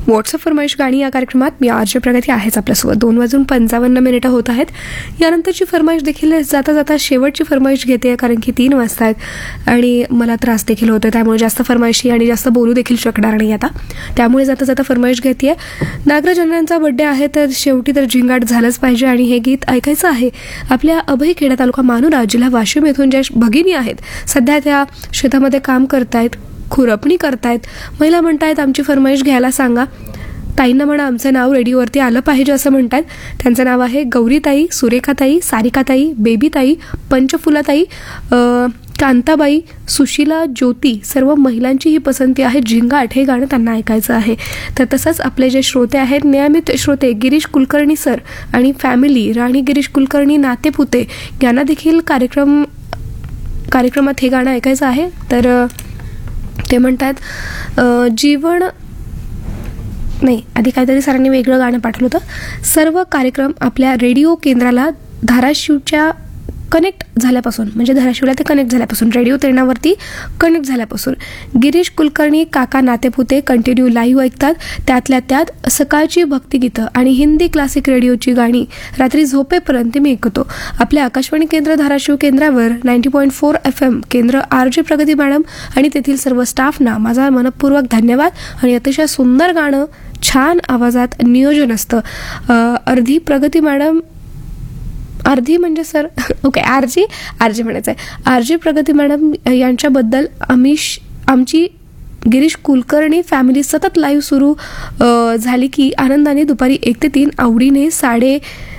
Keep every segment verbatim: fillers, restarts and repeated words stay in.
WhatsApp फरमाईश गाणी या कार्यक्रमात मी आरजे प्रगती आहेच आपल्यासोबत. दोन वाजून पंचावन्न मिनिटं होत आहेत. यानंतरची फरमाईश देखील जाता जाता शेवटची फरमाईश घेते, कारण की तीन वाजता आहेत आणि मला त्रास देखील होतो, त्यामुळे जास्त फरमाईशी आणि जास्त बोलू देखील शकणार नाही आता. त्यामुळे जाता जाता फरमाईश घेते. नागराज अण्णांचा बड्डे आहे, तर शेवटी तर झिंगाट झालंच पाहिजे आणि हे गीत ऐकायचं आहे. आपल्या अभयखेडा तालुका मानुरा जिल्हा वाशिम येथून ज्या भगिनी आहेत, सध्या त्या शेतामध्ये काम करतायत, खुरपणी करतायत. महिला म्हणतायत आमची फरमाईश घ्यायला सांगा. ताईंना म्हणा आमचं नाव रेडिओवरती आलं पाहिजे असं म्हणतात. त्यांचं नाव आहे गौरीताई, सुरेखाताई, सारिकाताई, बेबीताई, पंचफुलाताई, कांताबाई, सुशीला, ज्योती. सर्व महिलांची ही पसंती आहे. झिंगाट हे गाणं त्यांना ऐकायचं आहे. तर तसंच आपले जे श्रोते आहेत, नियमित श्रोते गिरीश कुलकर्णी सर आणि फॅमिली, राणी गिरीश कुलकर्णी, नातेपुते यांना देखील कार्यक्रम कार्यक्रमात हे गाणं ऐकायचं आहे. तर ते म्हणतात जीवन नाही आधी काहीतरी सरांनी वेगळं गाणं पाठवलं होतं. सर्व कार्यक्रम आपल्या रेडिओ केंद्राला धाराशिवच्या कनेक्ट झाल्यापासून, म्हणजे धाराशिवला ते कनेक्ट झाल्यापासून, रेडिओ तेरणावरती कनेक्ट झाल्यापासून गिरीश कुलकर्णी काका नातेपुते कंटिन्यू लाईव्ह ऐकतात. त्यातल्या त्यात सकाळची भक्तिगीतं आणि हिंदी क्लासिक रेडिओची गाणी रात्री झोपेपर्यंत मी ऐकतो. आपल्या आकाशवाणी केंद्र धाराशिव केंद्रावर ninety point four F M केंद्र आर जे प्रगती मॅडम आणि तेथील सर्व स्टाफना माझा मनपूर्वक धन्यवाद. आणि अतिशय सुंदर गाणं, छान आवाजात नियोजन असतं. अर्धी प्रगती मॅडम, अर्धी म्हणजे सर ओके आरजी आरजी म्हणायचं आहे. आरजी प्रगती मॅडम यांच्याबद्दल आमिष आमची गिरीश कुलकर्णी फॅमिली सतत लाईव्ह सुरू झाली की आनंदाने दुपारी एक ते तीन आवडीने साडे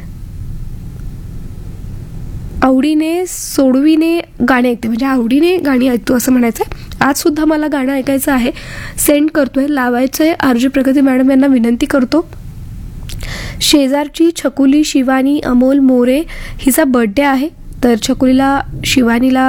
आवडीने सोडवीने गाणे ऐकते, म्हणजे आवडीने गाणी ऐकतो असं म्हणायचं आहे. आज सुद्धा मला गाणं ऐकायचं आहे, सेंड करतोय, लावायचं आहे. आरजी प्रगती मॅडम यांना विनंती करतो. शेजारची छकुली शिवानी अमोल मोरे हिचा बर्थडे आहे, तर छकुलीला शिवानीला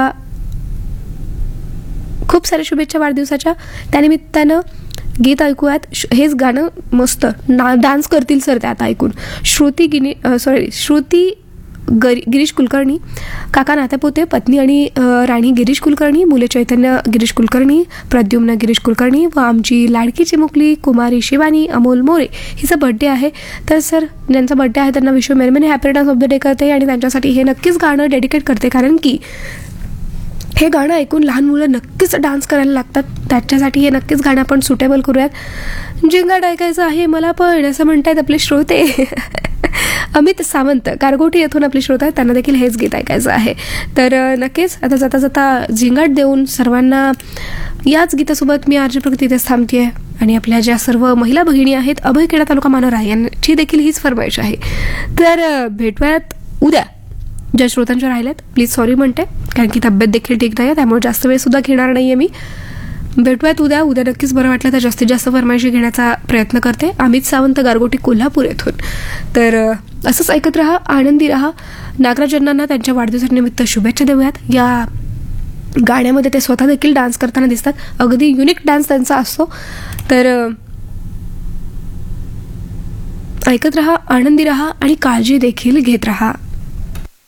खूप साऱ्या शुभेच्छा वाढदिवसाच्या. त्यानिमित्तानं गीत ऐकूयात. हेच गाणं मस्त ना डान्स करतील सर त्यात ऐकून. श्रुती गिनी सॉरी श्रुती गरी गिरीश कुलकर्णी, काका नातेपोते, पत्नी आणि राणी गिरीश कुलकर्णी, मुले चैतन्य गिरीश कुलकर्णी, प्रद्युम्न गिरीश कुलकर्णी व आमची लाडकी चिमुकली कुमारी शिवानी अमोल मोरे हिचा बर्थडे आहे. तर सर ज्यांचा बर्थडे आहे त्यांना wish many many happy returns of the day करते आणि त्यांच्यासाठी हे नक्कीच गाणं डेडिकेट करते, कारण की हे गाणं ऐकून लहान मुलं नक्कीच डान्स करायला लागतात. त्याच्यासाठी हे नक्कीच गाणं आपण सुटेबल करूयात. झिंगाट ऐकायचं आहे मला पण असं म्हणतायत आपले श्रोते. अमित सावंत गारगोटी येथून आपले श्रोते आहेत, त्यांना देखील हेच गीत ऐकायचं आहे. तर नक्कीच आता जाता जाता झिंगाट देऊन सर्वांना याच गीतासोबत मी आरजी प्रगती इथेच थांबते आहे. आणि आपल्या ज्या सर्व महिला भगिनी आहेत, अभयखेडा तालुका मानोरा यांची देखील हीच फरमाईश आहे. तर भेटूयात उद्या. ज्या श्रोतांच्या राहिल्यात प्लीज सॉरी म्हणते, कारण की तब्येत देखील ठीक नाही आहे, त्यामुळे जास्त वेळ सुद्धा घेणार नाही आहे मी. भेटूयात उद्या. उद्या नक्कीच बरं वाटलं तर जास्तीत जास्त फरमाईशी घेण्याचा प्रयत्न करते. अमित सावंत गारगोटी कोल्हापूर येथून. तर असंच ऐकत राहा, आनंदी राहा. नागराज अण्णांना त्यांच्या वाढदिवसानिमित्त शुभेच्छा देऊयात. या गाण्यामध्ये ते स्वतः देखील डान्स करताना दिसतात, अगदी युनिक डान्स त्यांचा असतो. तर ऐकत राहा, आनंदी राहा आणि काळजी देखील घेत राहा.